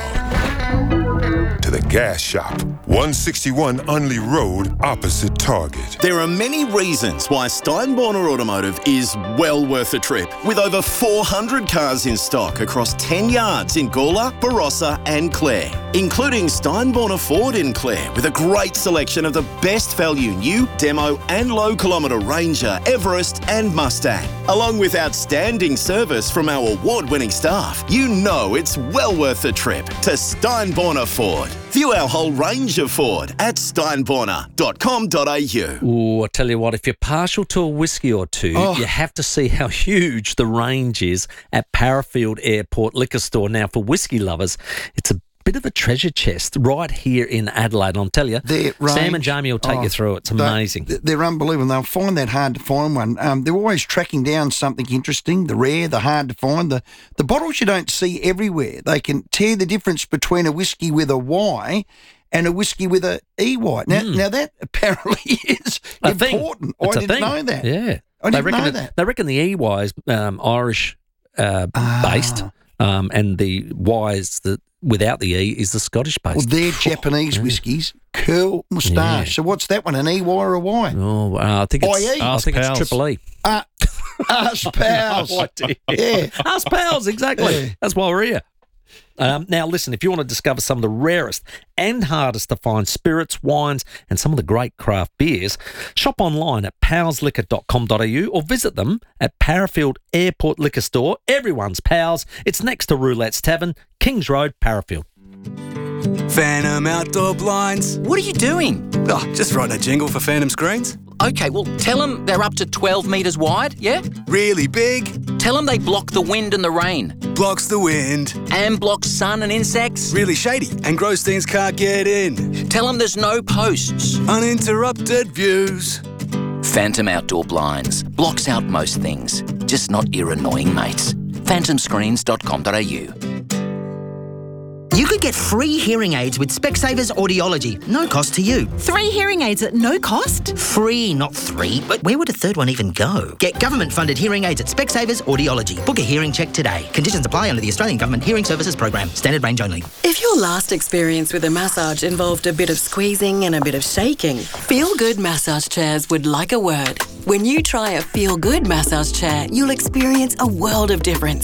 to the gas shop. 161 Unley Road, opposite Target. There are many reasons why Steinborner Automotive is well worth a trip. With over 400 cars in stock across 10 yards in Gawler, Barossa and Clare, including Steinborner Ford in Clare with a great selection of the best value new, demo and low kilometre Ranger, Everest and Mustang. Along with outstanding service from our award-winning staff, you know it's well worth a trip to Steinborner Ford. View our whole range of Ford at steinborner.com.au. Ooh, I tell you what, if you're partial to a whiskey or two, you have to see how huge the range is at Parafield Airport Liquor Store. Now, for whiskey lovers, it's a bit of a treasure chest right here in Adelaide. I'll tell you, Sam and Jamie will take you through it. It's amazing. They're unbelievable. They'll find that hard to find one. They're always tracking down something interesting, the rare, the hard to find. The bottles you don't see everywhere. They can tell the difference between a whiskey with a Y and a whiskey with a EY. Now that apparently is important. I didn't know that. Yeah. I didn't know that. They reckon the EY is Irish based, and the Y is without the E is the Scottish based. Well, they're Japanese whiskies. Curl moustache. Yeah. So what's that one, an EY or a Y? Oh, I think it's triple E. Us pals. Yeah. Us pals, exactly. Yeah. That's why we're here. Now, listen, if you want to discover some of the rarest and hardest to find spirits, wines, and some of the great craft beers, shop online at palsliquor.com.au or visit them at Parafield Airport Liquor Store. Everyone's pals. It's next to Roulette's Tavern, Kings Road, Parafield. Phantom Outdoor Blinds. What are you doing? Oh, just writing a jingle for Phantom Screens. Okay, well, tell them they're up to 12 metres wide, yeah? Really big. Tell them they block the wind and the rain. Blocks the wind. And blocks sun and insects. Really shady, and Grossteins can't get in. Tell them there's no posts. Uninterrupted views. Phantom Outdoor Blinds. Blocks out most things, just not your annoying mates. phantomscreens.com.au. You could get free hearing aids with Specsavers Audiology. No cost to you. 3 hearing aids at no cost? Free, not 3. But where would a third one even go? Get government-funded hearing aids at Specsavers Audiology. Book a hearing check today. Conditions apply under the Australian Government Hearing Services Program. Standard range only. If your last experience with a massage involved a bit of squeezing and a bit of shaking, Feel Good Massage Chairs would like a word. When you try a Feel Good massage chair, you'll experience a world of difference.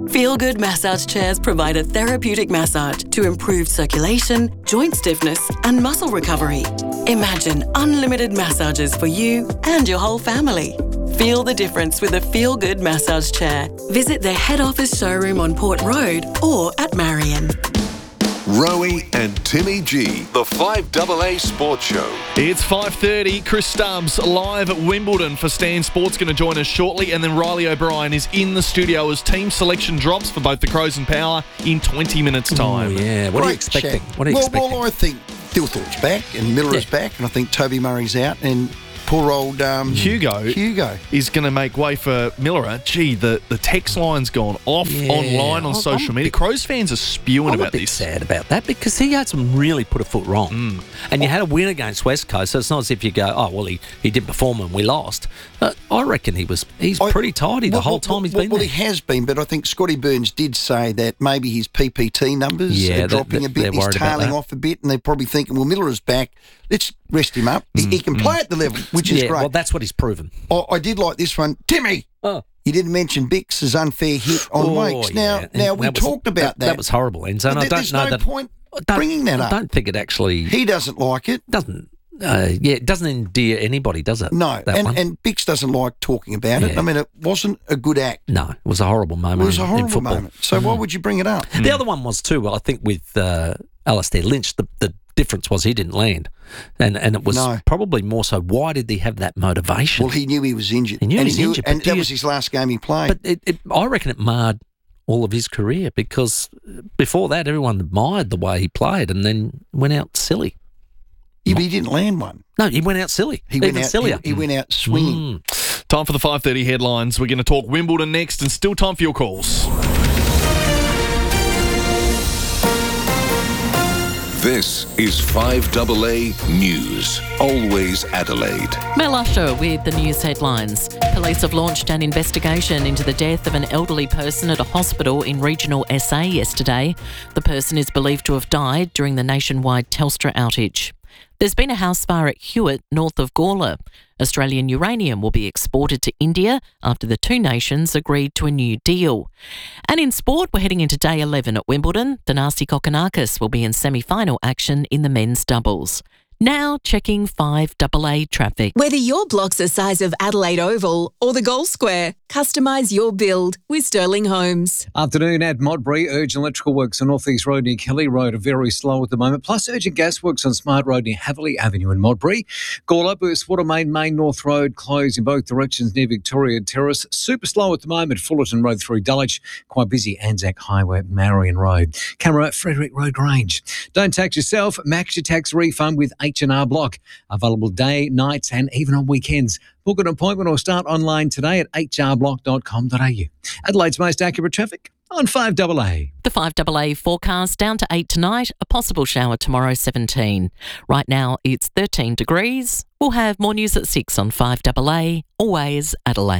Feel Good massage chairs provide a therapeutic massage to improve circulation, joint stiffness, and muscle recovery. Imagine unlimited massages for you and your whole family. Feel the difference with a Feel Good massage chair. Visit their head office showroom on Port Road or at Marion. Rowie and Timmy G, the 5AA Sports Show. It's 5:30. Chris Stubbs live at Wimbledon for Stan Sports going to join us shortly, and then Riley O'Brien is in the studio as team selection drops for both the Crows and Power in 20 minutes' time. Oh, yeah. What are you expecting? What are you expecting? Well, I think Dilthorpe's back and Miller is back, and I think Toby Murray's out, and poor old Hugo is going to make way for Miller. Gee, the text line's gone off online on social media. Crows fans are spewing about this. I'm a bit sad about that because he hasn't really put a foot wrong. And you had a win against West Coast, so it's not as if you go, oh, well, he did perform and we lost. I reckon he's pretty tidy the whole time he's been there. Well, he has been, but I think Scotty Burns did say that maybe his PPT numbers are dropping a bit. He's tailing off a bit, and they're probably thinking, well, Miller is back. Let's rest him up. He can play at the level, which is great. Well, that's what he's proven. I did like this one. Timmy! Oh. You didn't mention Bix's unfair hit on Wakes. Now we talked about that. That was horrible, Enzo. And I don't know no point bringing that up. I don't think it actually... He doesn't like it. It doesn't endear anybody, does it? No, and Bix doesn't like talking about it. I mean, it wasn't a good act. No, it was a horrible moment. It was a horrible in football. moment. So why would you bring it up? The other one was too, I think, with Alastair Lynch, the difference was he didn't land. And it was probably more so, why did he have that motivation? Well, he knew he was injured. He was injured. And that was his last game he played. But I reckon it marred all of his career because before that, everyone admired the way he played and then went out silly. Yeah, but he didn't land one. No, he went out silly. He went out swinging. Time for the 5:30 headlines. We're going to talk Wimbledon next, and still time for your calls. This is 5AA News. Always Adelaide. Mel Usher with the news headlines. Police have launched an investigation into the death of an elderly person at a hospital in regional SA yesterday. The person is believed to have died during the nationwide Telstra outage. There's been a house fire at Hewitt, north of Gawler. Australian uranium will be exported to India after the two nations agreed to a new deal. And in sport, we're heading into day 11 at Wimbledon. Thanasi Kokkinakis will be in semi-final action in the men's doubles. Now checking 5AA traffic. Whether your block's the size of Adelaide Oval or the Gold Square, customise your build with Sterling Homes. Afternoon at Modbury. Urgent electrical works on North East Road near Kelly Road are very slow at the moment. Plus urgent gas works on Smart Road near Haverley Avenue in Modbury. Gawler, Burst Water Main North Road closed in both directions near Victoria Terrace. Super slow at the moment. Fullerton Road through Dulwich. Quite busy Anzac Highway, Marion Road. Camera, Frederick Road Grange. Don't tax yourself. Max your tax refund with H&R Block. Available day, nights and even on weekends. Book an appointment or start online today at hrblock.com.au. Adelaide's most accurate traffic on 5AA. The 5AA forecast down to 8 tonight, a possible shower tomorrow 17. Right now it's 13 degrees. We'll have more news at 6 on 5AA, always Adelaide.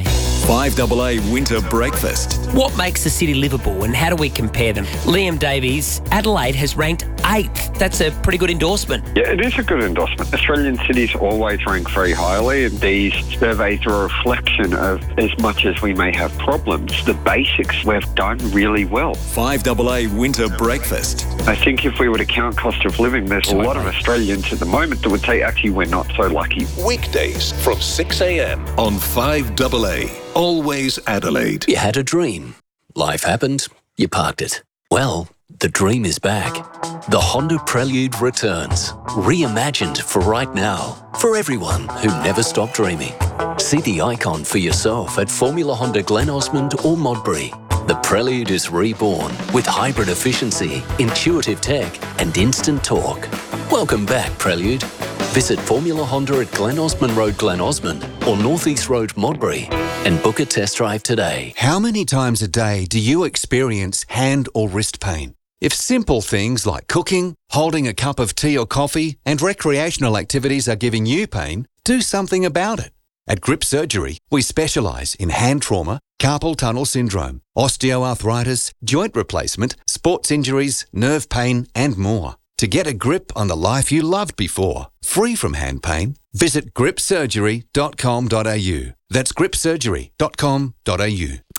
5AA Winter Breakfast. What makes the city livable and how do we compare them? Liam Davies, Adelaide has ranked 8th. That's a pretty good endorsement. Yeah, it is a good endorsement. Australian cities always rank very highly, and these surveys are a reflection of, as much as we may have problems, the basics we've done really well. 5AA Winter Breakfast. I think if we were to count cost of living, there's a lot of Australians at the moment that would say, actually, we're not so lucky. Weekdays from 6 a.m. on 5AA. Always Adelaide. You had a dream. Life happened. You parked it. Well, the dream is back. The Honda Prelude returns. Reimagined for right now. For everyone who never stopped dreaming. See the icon for yourself at Formula Honda Glen Osmond or Modbury. The Prelude is reborn with hybrid efficiency, intuitive tech and instant torque. Welcome back, Prelude. Visit Formula Honda at Glen Osmond Road, Glen Osmond or North East Road, Modbury and book a test drive today. How many times a day do you experience hand or wrist pain? If simple things like cooking, holding a cup of tea or coffee and recreational activities are giving you pain, do something about it. At Grip Surgery, we specialise in hand trauma, carpal tunnel syndrome, osteoarthritis, joint replacement, sports injuries, nerve pain and more. To get a grip on the life you loved before, free from hand pain, visit gripsurgery.com.au. That's gripsurgery.com.au.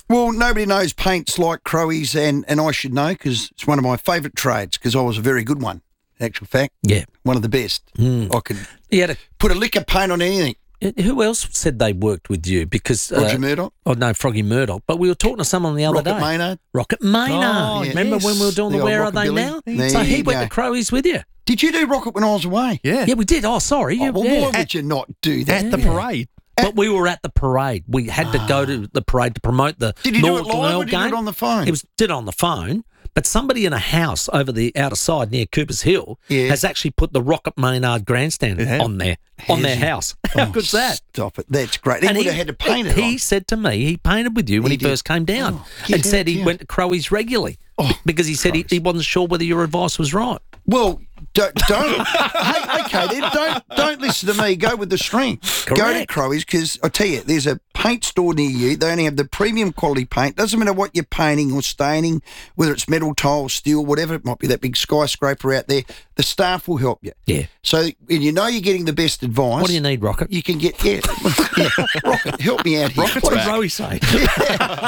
Well, nobody knows paints like Crowies, and I should know because it's one of my favourite trades because I was a very good one, in actual fact. Yeah. One of the best. I could put a liquor paint on anything. Who else said they worked with you? Because Roger Murdoch. Oh, no, Froggy Murdoch. But we were talking to someone the other day. Rocket Maynard. Rocket Maynard. Oh, Remember when we were doing the Where Are They Now? So he went to Crowies with you. Did you do Rocket when I was away? Yeah, we did. Oh, sorry. Why would you not do that? At the parade. But we were at the parade. We had to go to the parade to promote the Did you do it Northern live Earl or did you do game. it on the phone? It was did it on the phone. But somebody in a house over the outer side near Coopers Hill has actually put the Rocket Maynard grandstand on there, on their house. How good's that? Stop it. That's great. He would have had to paint it. He said to me, he painted with you when he first came down and said he went to Crowies regularly because he said he wasn't sure whether your advice was right. Well, don't. Hey, okay, then don't listen to me. Go with the strength. Go to Crowies because I tell you, there's a paint store near you. They only have the premium quality paint. Doesn't matter what you're painting or staining, whether it's metal, tile, steel, whatever it might be. That big skyscraper out there, the staff will help you. Yeah. So when you know you're getting the best advice. What do you need, Rocket? You can get Rocket. Help me out here. What did Rowie say?